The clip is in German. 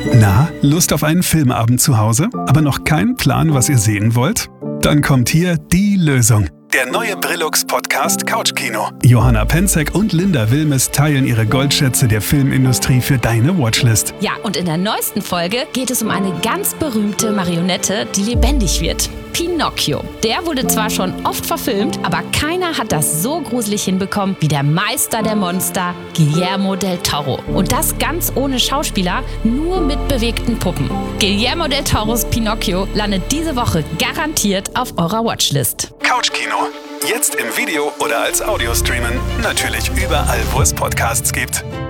Na, Lust auf einen Filmabend zu Hause, aber noch keinen Plan, was ihr sehen wollt? Dann kommt hier die Lösung. Der neue Brillux-Podcast Couchkino. Johanna Penzek und Linda Wilmes teilen ihre Goldschätze der Filmindustrie für deine Watchlist. Ja, und in der neuesten Folge geht es um eine ganz berühmte Marionette, die lebendig wird. Pinocchio. Der wurde zwar schon oft verfilmt, aber keiner hat das so gruselig hinbekommen wie der Meister der Monster, Guillermo del Toro. Und das ganz ohne Schauspieler, nur mit bewegten Puppen. Guillermo del Toros Pinocchio landet diese Woche garantiert auf eurer Watchlist. Couchkino. Jetzt im Video oder als Audio streamen. Natürlich überall, wo es Podcasts gibt.